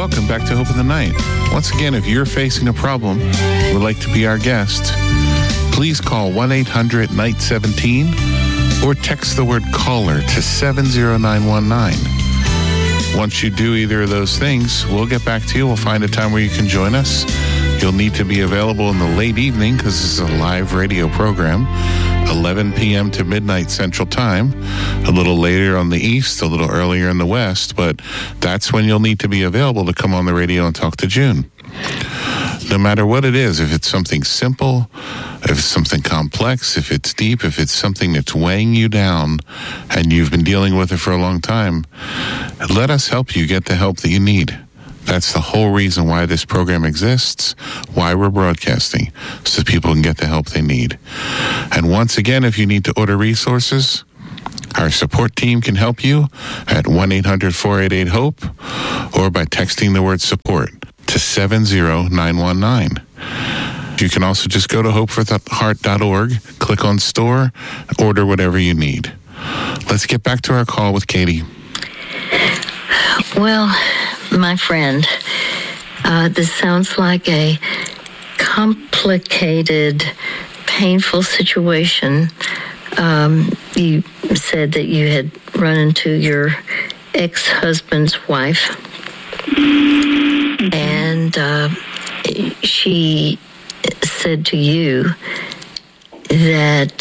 welcome back to Hope in the Night. Once again, if you're facing a problem and would like to be our guest, please call 1-800-NIGHT-17 or text the word caller to 70919. Once you do either of those things, we'll get back to you. We'll find a time where you can join us. You'll need to be available in the late evening because this is a live radio program, 11 p.m. to midnight Central Time, a little later on the East, a little earlier in the West, but that's when you'll need to be available to come on the radio and talk to June. No matter what it is, if it's something simple, if it's something complex, if it's deep, if it's something that's weighing you down and you've been dealing with it for a long time, let us help you get the help that you need. That's the whole reason why this program exists, why we're broadcasting, so people can get the help they need. And once again, if you need to order resources, our support team can help you at 1-800-488-HOPE or by texting the word support to 70919. You can also just go to hopefortheheart.org, click on store, order whatever you need. Let's get back to our call with Katie. Well, my friend, this sounds like a complicated, painful situation. You said that you had run into your ex-husband's wife, and she said to you that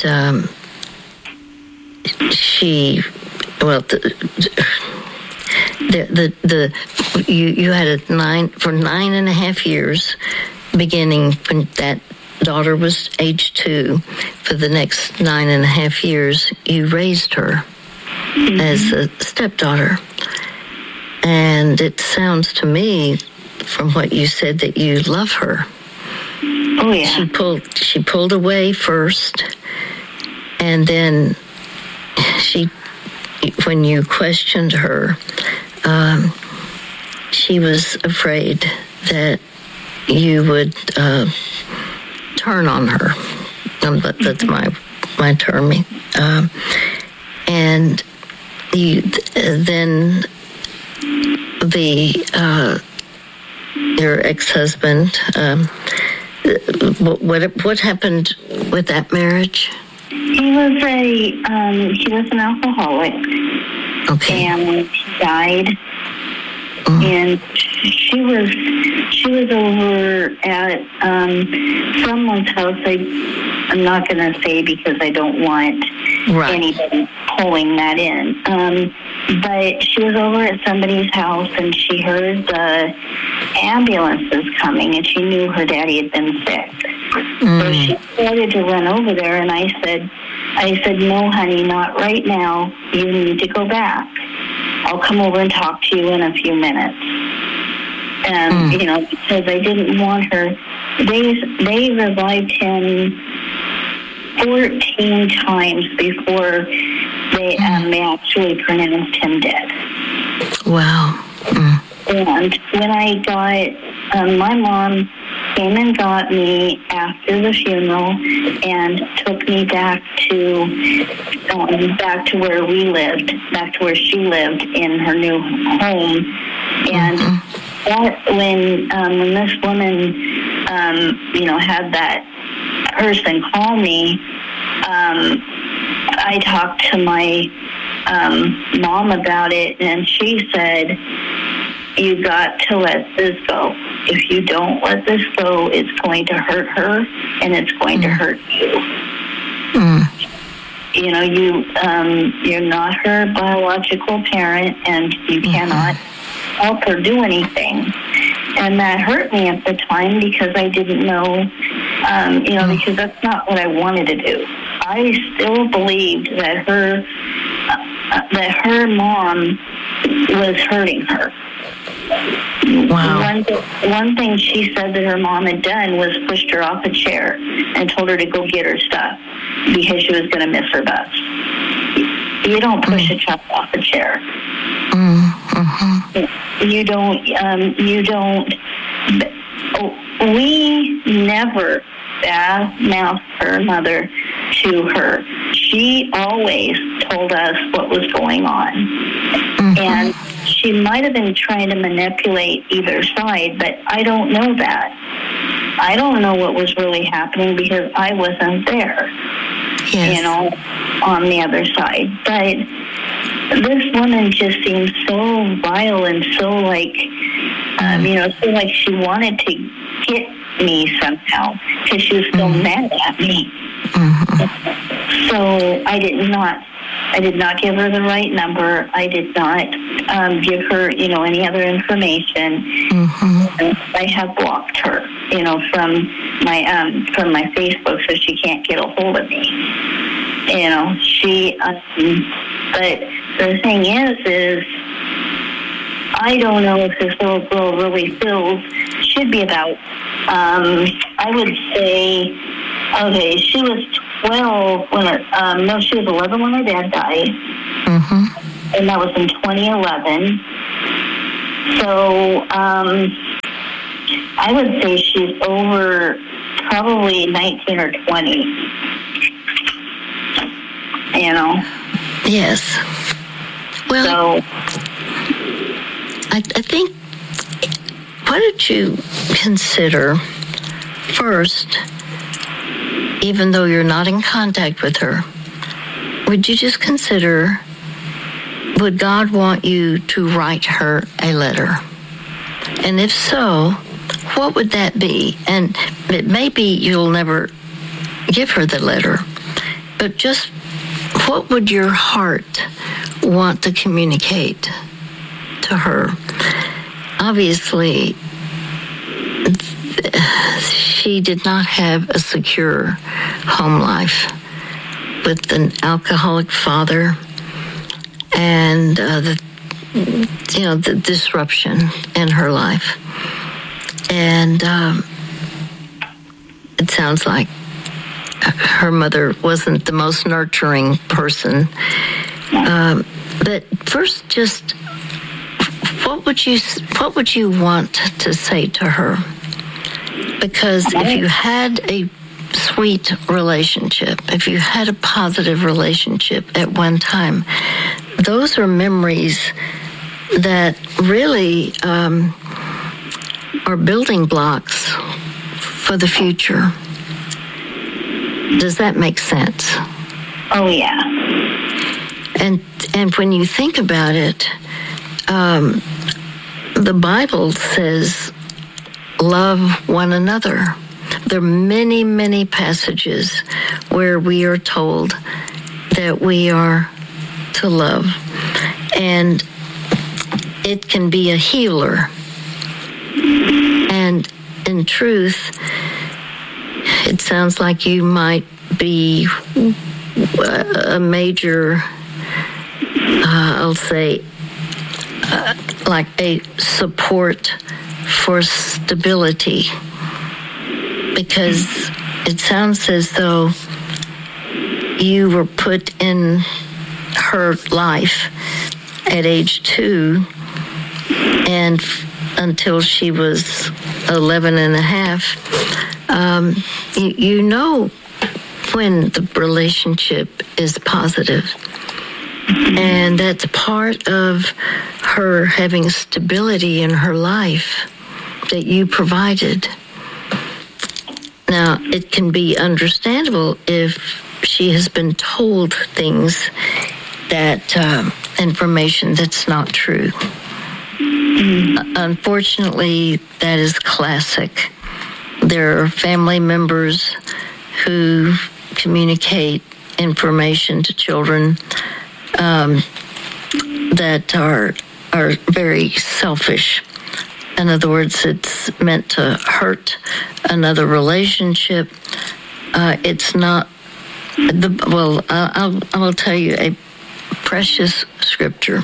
you had a 9.5 years, beginning when that daughter was age 2. For the next 9.5 years, you raised her as a stepdaughter. And it sounds to me, from what you said, that you love her. Oh yeah. She pulled away first, and then when you questioned her, she was afraid that you would turn on her. That's my term. And then your ex-husband. What happened with that marriage? He was an alcoholic. Okay. And he died. And she was over at someone's house. I'm not going to say because I don't want anybody pulling that in. But she was over at somebody's house, and she heard the ambulances coming, and she knew her daddy had been sick. So she started to run over there, and I said, no, honey, not right now. You need to go back. I'll come over and talk to you in a few minutes. And, because I didn't want her. They revived him 14 times before they actually pronounced him dead. Wow. And when I got, my mom came and got me after the funeral and took me back to where we lived, back to where she lived in her new home. And when this woman, had that person call me, I talked to my mom about it, and she said, you got to let this go. If you don't let this go, it's going to hurt her, and it's going to hurt you. You're not her biological parent, and you cannot help her do anything. And that hurt me at the time because I didn't know, because that's not what I wanted to do. I still believed that her mom was hurting her. Wow. One thing she said that her mom had done was pushed her off a chair and told her to go get her stuff because she was going to miss her bus. You don't push a child off a chair. You don't. We never bad-mouthed her mother to her. She always told us what was going on. And she might have been trying to manipulate either side, but I don't know that. I don't know what was really happening because I wasn't there, Yes. you know, on the other side. But this woman just seems so vile and so like, you know, so like she wanted to get me somehow because she was so mad at me. So I did not give her the right number. I did not give her, you know, any other information. I have blocked her, you know, from my Facebook, so she can't get a hold of me. You know, but the thing is I don't know if this little girl really should be about, I would say, okay, she was 12 when she was 11 when her dad died. And that was in 2011. So, I would say she's over probably 19 or 20. You know? Yes. Well, so, I think, why don't you consider first, even though you're not in contact with her, would you just consider, would God want you to write her a letter? And if so, what would that be? And maybe you'll never give her the letter, but just what would your heart want to communicate to her? Obviously, she did not have a secure home life with an alcoholic father and the disruption in her life. And it sounds like her mother wasn't the most nurturing person. But first, just what would you want to say to her? Because if you had a sweet relationship, if you had a positive relationship at one time, those are memories that really are building blocks for the future. Does that make sense? oh yeah. And when you think about it, the Bible says, love one another. There are many, many passages where we are told that we are to love. And it can be a healer. And in truth, it sounds like you might be a major, I'll say, like a support for stability, because it sounds as though you were put in her life at age 2 and until she was 11 and a half. You know when the relationship is positive. And that's part of her having stability in her life that you provided. Now, it can be understandable if she has been told things that, information that's not true. Unfortunately, that is classic. There are family members who communicate information to children that are very selfish. In other words, it's meant to hurt another relationship. It's not. I will tell you a precious scripture.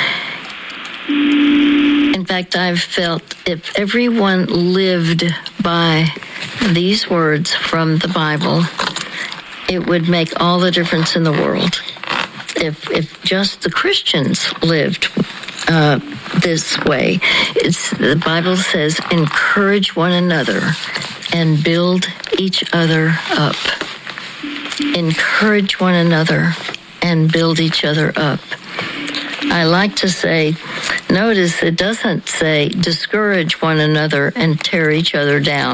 In fact, I've felt if everyone lived by these words from the Bible, it would make all the difference in the world. If just the Christians lived this way, the Bible says, encourage one another and build each other up. Encourage one another and build each other up. I like to say, notice it doesn't say discourage one another and tear each other down.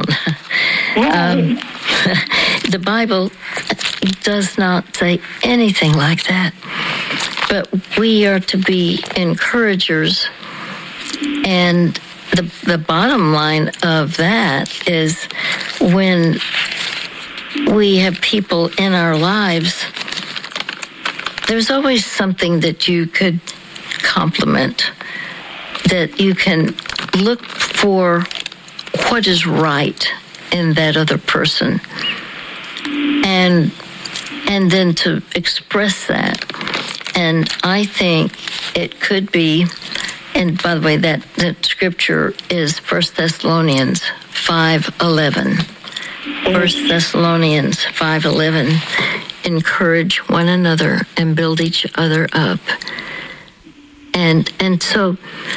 The Bible does not say anything like that. But we are to be encouragers. And the bottom line of that is when we have people in our lives, there's always something that you could compliment, that you can look for what is right in that other person, and then to express that. And I think it could be, and by the way, that scripture is 1 Thessalonians 5:11. 1 Thessalonians 5:11. Encourage one another and build each other up. And so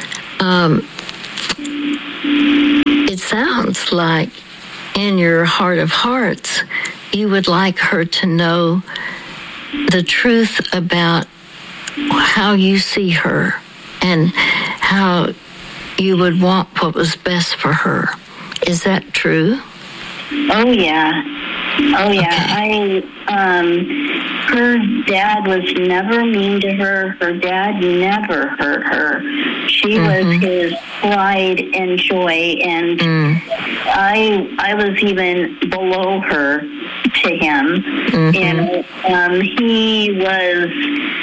it sounds like in your heart of hearts, you would like her to know the truth about how you see her and how you would want what was best for her. Is that true? Oh, yeah. Okay. Her dad was never mean to her. Her dad never hurt her. She was his pride and joy, and I was even below her to him. And he was,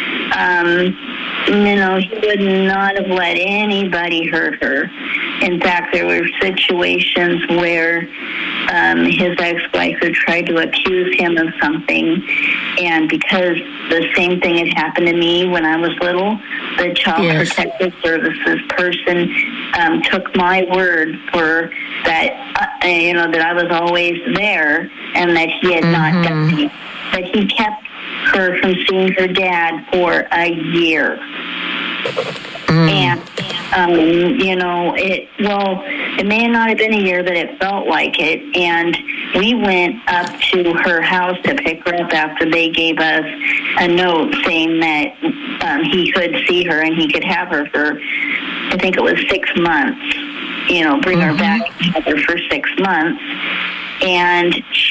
he would not have let anybody hurt her. In fact, there were situations where his ex-wife had tried to accuse him of something, and because the same thing had happened to me when I was little, the Child Protective Services person took my word for that, that I was always there and that he had not done it. But he kept her from seeing her dad for a year. And, it may not have been a year, but it felt like it. And we went up to her house to pick her up after they gave us a note saying that he could see her and he could have her for, I think it was 6 months, bring her back and have her for 6 months. And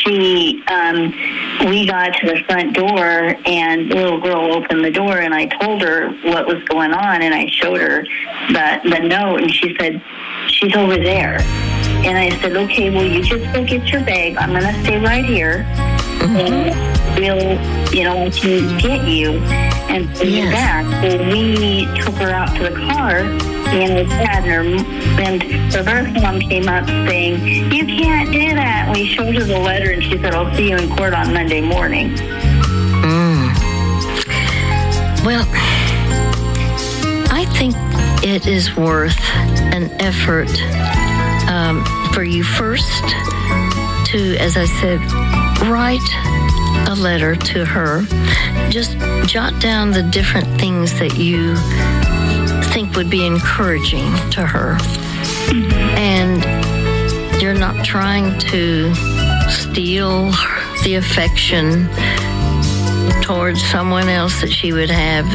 we got to the front door, and the little girl opened the door, and I told her what was going on, and I showed her the note, and she said, she's over there. And I said, okay, well, you just go get your bag. I'm going to stay right here, and we'll, I can get you and bring you back. So we took her out to the car, and her dad and her birth mom came up saying, you can't do that. We showed her the letter, and she said, I'll see you in court on Monday morning. Well, I think it is worth an effort for you first to, as I said, write a letter to her. Just jot down the different things that you think would be encouraging to her. And you're not trying to steal the affection towards someone else that she would have.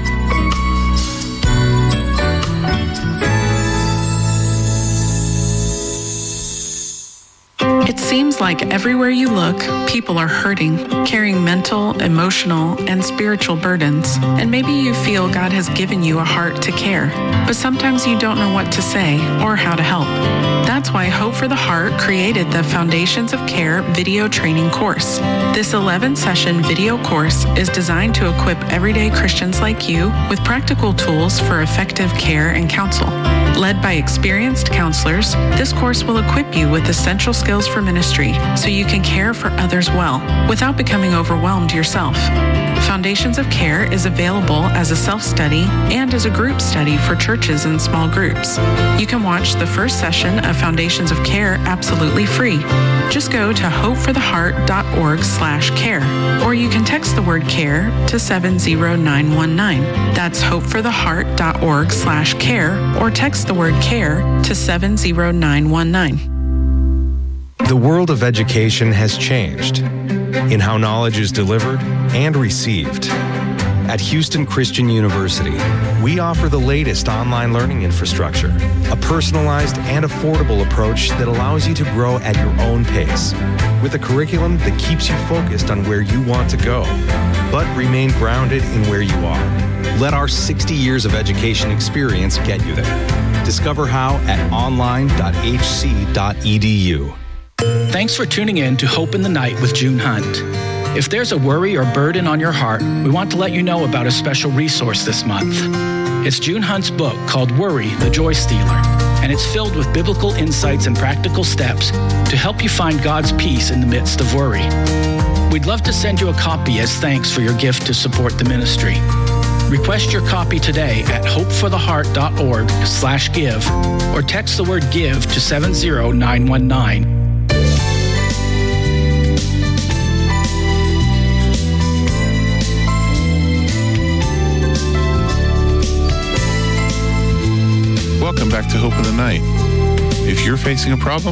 It seems like everywhere you look, people are hurting, carrying mental, emotional, and spiritual burdens. And maybe you feel God has given you a heart to care, but sometimes you don't know what to say or how to help. That's why Hope for the Heart created the Foundations of Care video training course. This 11-session video course is designed to equip everyday Christians like you with practical tools for effective care and counsel. Led by experienced counselors, this course will equip you with essential skills for ministry so you can care for others well without becoming overwhelmed yourself. Foundations of Care is available as a self-study and as a group study for churches and small groups. You can watch the first session of Foundations of Care absolutely free. Just go to hopefortheheart.org/care, or you can text the word CARE to 70919. That's hopefortheheart.org/care, or text the word CARE to 70919. The world of education has changed in how knowledge is delivered and received. At Houston Christian University, We offer the latest online learning infrastructure, a personalized and affordable approach that allows you to grow at your own pace, with a curriculum that keeps you focused on where you want to go, but remain grounded in where you are. Let our 60 years of education experience get you there. Discover how at online.hc.edu. Thanks for tuning in to Hope in the Night with June Hunt. If there's a worry or burden on your heart, we want to let you know about a special resource this month. It's June Hunt's book called Worry, the Joy Stealer, and it's filled with biblical insights and practical steps to help you find God's peace in the midst of worry. We'd love to send you a copy as thanks for your gift to support the ministry. Request your copy today at hopefortheheart.org/give or text the word GIVE to 70919. Welcome back to Hope in the Night. If you're facing a problem,